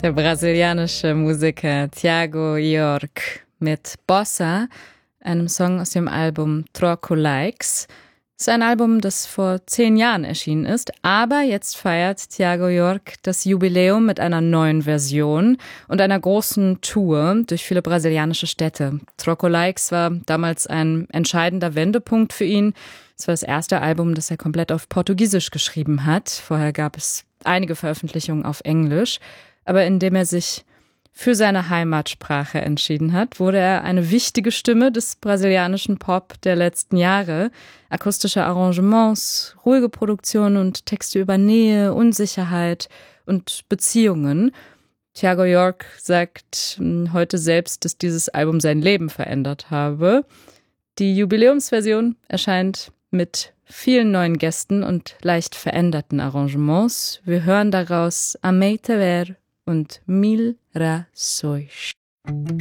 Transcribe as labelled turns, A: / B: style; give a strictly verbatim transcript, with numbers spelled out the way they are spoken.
A: Der brasilianische Musiker Thiago York mit Bossa, einem Song aus dem Album Troco Likes. Es ist ein Album, das vor zehn Jahren erschienen ist, aber jetzt feiert Thiago York das Jubiläum mit einer neuen Version und einer großen Tour durch viele brasilianische Städte. Troco Likes war damals ein entscheidender Wendepunkt für ihn. Es war das erste Album, das er komplett auf Portugiesisch geschrieben hat. Vorher gab es einige Veröffentlichungen auf Englisch, aber indem er sich für seine Heimatsprache entschieden hat, wurde er eine wichtige Stimme des brasilianischen Pop der letzten Jahre. Akustische Arrangements, ruhige Produktionen und Texte über Nähe, Unsicherheit und Beziehungen. Thiago York sagt heute selbst, dass dieses Album sein Leben verändert habe. Die Jubiläumsversion erscheint mit vielen neuen Gästen und leicht veränderten Arrangements. Wir hören daraus Amei Te Ver und Mil Razões.